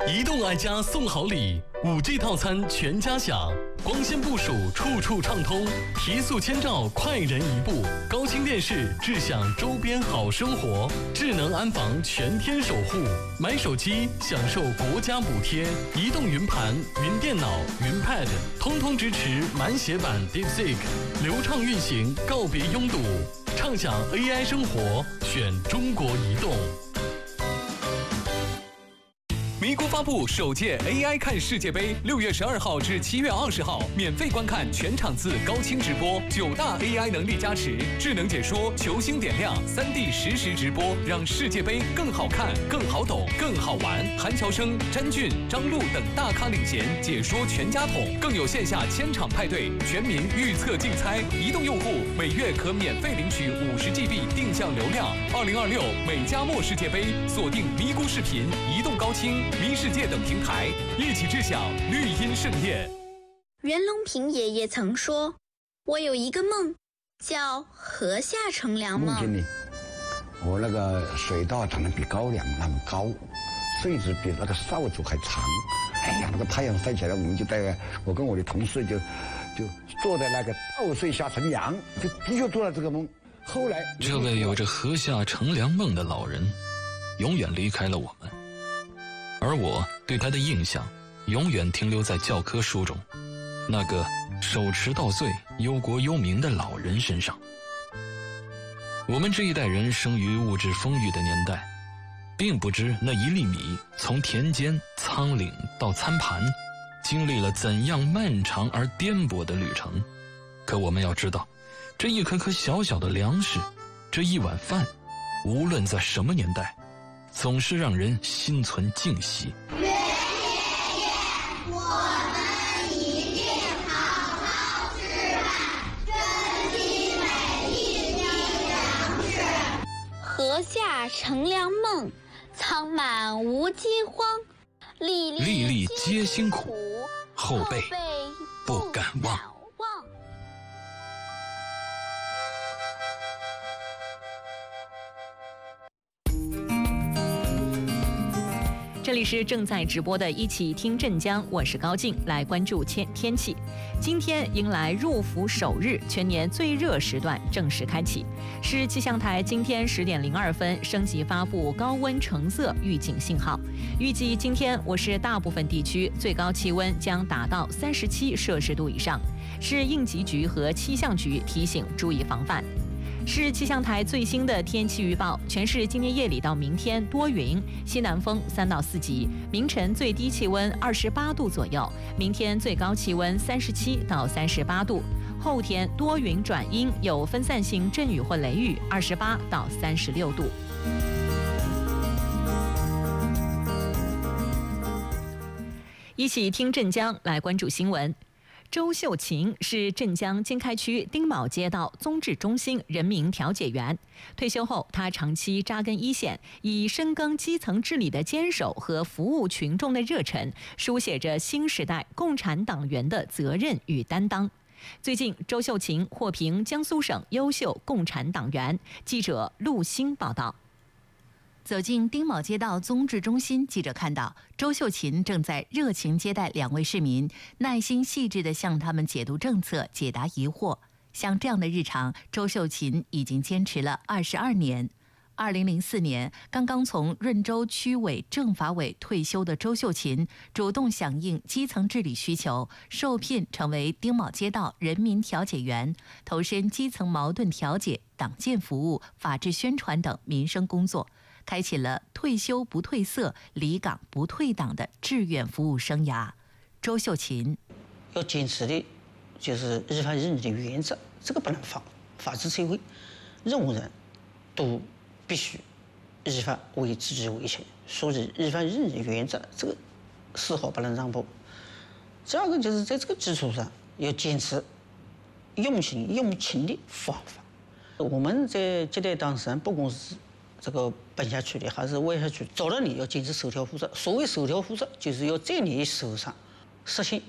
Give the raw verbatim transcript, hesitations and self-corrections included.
移动爱家送好礼，五 G 套餐全家享，光纤部署处处畅通，提速千兆快人一步，高清电视智享周边好生活，智能安防全天守护，买手机享受国家补贴，移动云盘、云电脑、云 Pad 通通支持满血版 DeepSeek， 流畅运行，告别拥堵，畅享 A I 生活，选中国移动。 咪咕发布首届 A I 看世界杯，六月十二号至七月二十号，免费观看全场次高清直播，九大 A I 能力加持，智能解说，球星点亮，三 D 实时直播，让世界杯更好看、更好懂、更好玩。韩乔生、詹俊、张璐等大咖领衔，解说全家桶，更有线下千场派对，全民预测竞猜。移动用户每月可免费领取五十 G B 定向流量。二零二六美加墨世界杯，锁定咪咕视频、移动高清、咪世界等平台，一起知晓绿茵盛宴。 袁隆平爷爷曾说：“我有一个梦，叫河下乘凉梦。” 梦见呢，我那个水稻长得比高粱那么高，穗子比那个扫帚还长。哎呀，那个太阳晒起来，我们就在我跟我的同事就就坐在那个稻穗下乘凉，就的确做了这个梦。后来， 这位有着河下乘凉梦的老人，永远离开了我们。而我对他的印象永远停留在教科书中那个手持稻穗忧国忧民的老人身上。我们这一代人生于物质丰裕的年代，并不知那一粒米从田间仓廪到餐盘经历了怎样漫长而颠簸的旅程。可我们要知道，这一颗颗小小的粮食，这一碗饭，无论在什么年代，总是让人心存敬惜。 袁爷爷，我们一定好好吃饭，珍惜每一滴粮食。 河下乘凉梦，仓满无饥荒，粒粒粒皆辛苦，后辈不敢忘。 这里是正在直播的一起听镇江，我是高静，来关注天天气。今天迎来入伏首日，全年最热时段正式开启。市气象台今天十点零二分升级发布高温橙色预警信号，预计今天我市大部分地区最高气温将达到三十七摄氏度以上。市应急局和气象局提醒注意防范。市气象台最新的天气预报，全市今天夜里到明天多云，西南风三到四级，明晨最低气温二十八度左右，明天最高气温三十七到三十八度。后天多云转阴，有分散性阵雨或雷雨，二十八到三十六度。一起听镇江，来关注新闻。周秀琴是镇江经开区丁卯街道综治中心人民调解员。退休后，他长期扎根一线，以深耕基层治理的坚守和服务群众的热忱，书写着新时代共产党员的责任与担当。最近，周秀琴获评江苏省优秀共产党员。记者陆星报道。 走进丁卯街道综治中心，记者看到周秀琴正在热情接待两位市民，耐心细致地向他们解读政策、解答疑惑。像这样的日常，周秀琴已经坚持了二十二年。二零零四年，刚刚从润州区委政法委退休的周秀琴，主动响应基层治理需求，受聘成为丁卯街道人民调解员，投身基层矛盾调解、党建服务、法治宣传等民生工作，开启了退休不褪色、离岗不退党的志愿服务生涯。周秀琴要坚持的就是日法日的原则，这个不能放。法治社会，任何人都必须依法为自己维权，所以日法日的原则这个丝毫不能让步。第二个就是在这个基础上要坚持用心用情的方法。我们在接待当事人，不光是这个本辖区的还是外辖区，找到你要坚持守条护责。所谓守条护责，就是要在你手上实现